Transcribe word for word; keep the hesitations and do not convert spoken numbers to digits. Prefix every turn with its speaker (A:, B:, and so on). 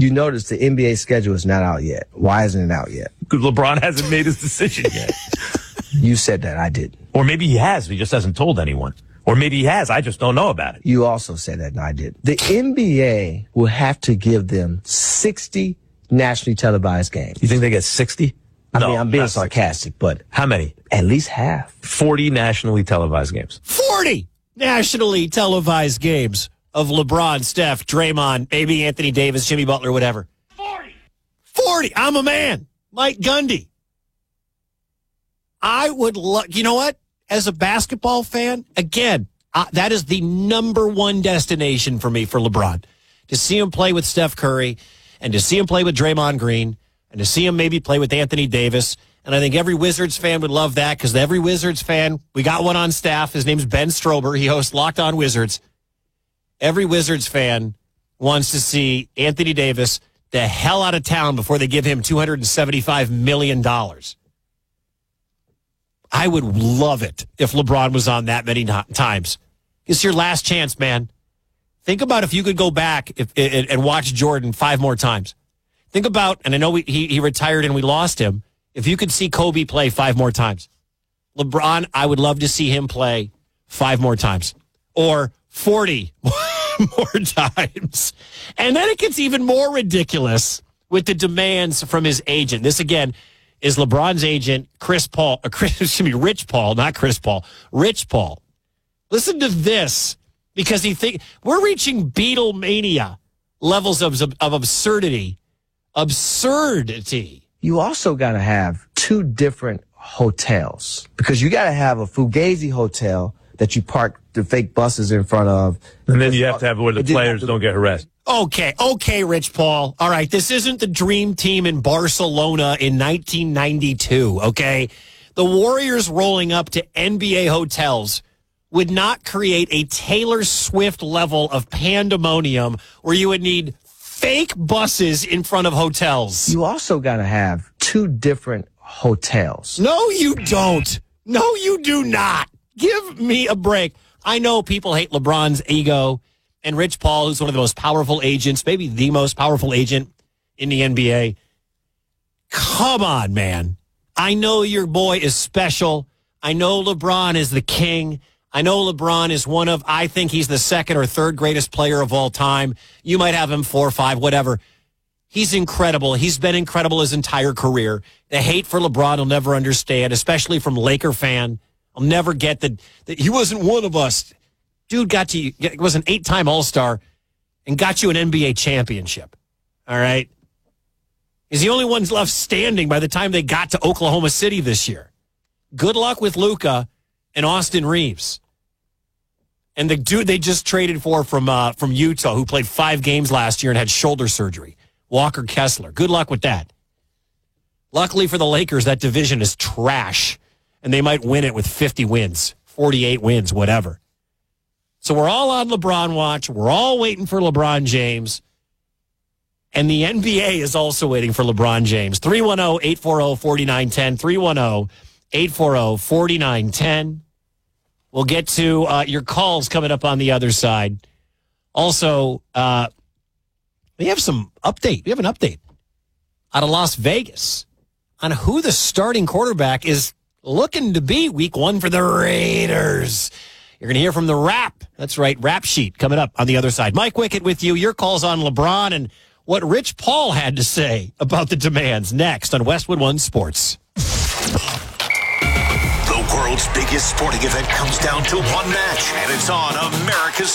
A: You notice the N B A schedule is not out yet. Why isn't it out yet?
B: Because LeBron hasn't made his decision yet.
A: You said that. I didn't.
B: Or maybe he has. He just hasn't told anyone. Or maybe he has. I just don't know about it.
A: You also said that, and I did. The N B A will have to give them sixty nationally televised games.
B: You think they get sixty?
A: I
B: no,
A: mean, I'm being sarcastic, but
B: how many?
A: At least half.
B: forty nationally televised games.
C: forty nationally televised games of LeBron, Steph, Draymond, maybe Anthony Davis, Jimmy Butler, whatever. forty. forty. I'm a man. Mike Gundy. I would love, you know what? As a basketball fan, again, uh, that is the number one destination for me for LeBron. To see him play with Steph Curry and to see him play with Draymond Green and to see him maybe play with Anthony Davis. And I think every Wizards fan would love that because every Wizards fan, we got one on staff. His name's Ben Strober. He hosts Locked On Wizards. Every Wizards fan wants to see Anthony Davis the hell out of town before they give him two hundred seventy-five million dollars. I would love it if LeBron was on that many times. It's your last chance, man. Think about if you could go back if, and watch Jordan five more times. Think about, and I know we, he, he retired and we lost him, if you could see Kobe play five more times. LeBron, I would love to see him play five more times. Or forty more times. And then it gets even more ridiculous with the demands from his agent. This, again, is LeBron's agent, Chris Paul. Uh, Chris, excuse me, Rich Paul, not Chris Paul. Rich Paul. Listen to this, because he think we're reaching Beatlemania levels of, of, of absurdity. Absurdity.
A: You also got to have two different hotels, because you got to have a Fugazi hotel that you park the fake buses in front of.
B: And then you have to have where the players don't get harassed.
C: Okay, okay, Rich Paul. All right, this isn't the dream team in Barcelona in nineteen ninety-two, okay? The Warriors rolling up to N B A hotels would not create a Taylor Swift level of pandemonium where you would need fake buses in front of hotels.
A: You also got to have two different hotels.
C: No, you don't. No, you do not. Give me a break. I know people hate LeBron's ego, and Rich Paul, who's one of the most powerful agents, maybe the most powerful agent in the N B A. Come on, man. I know your boy is special. I know LeBron is the king. I know LeBron is one of, I think he's the second or third greatest player of all time. You might have him four or five, whatever. He's incredible. He's been incredible his entire career. The hate for LeBron I'll never understand, especially from Laker fan. I'll never get that, that he wasn't one of us. Dude got you, was an eight-time All-Star and got you an N B A championship. All right? He's the only one left standing by the time they got to Oklahoma City this year. Good luck with Luka and Austin Reeves. And the dude they just traded for from uh, from Utah, who played five games last year and had shoulder surgery, Walker Kessler. Good luck with that. Luckily for the Lakers, that division is trash, and they might win it with fifty wins, forty-eight wins, whatever. So we're all on LeBron watch. We're all waiting for LeBron James. And the N B A is also waiting for LeBron James. three one zero, eight four zero, four nine one zero, three one zero, eight four zero, four nine one zero. We'll get to uh, your calls coming up on the other side. Also, uh, we have some update. We have an update out of Las Vegas on who the starting quarterback is looking to be week one for the Raiders. You're going to hear from the Rap. That's right, Rap Sheet coming up on the other side. Mike Wickett with you. Your calls on LeBron and what Rich Paul had to say about the demands next on Westwood One Sports.
D: The world's biggest sporting event comes down to one match, and it's on America's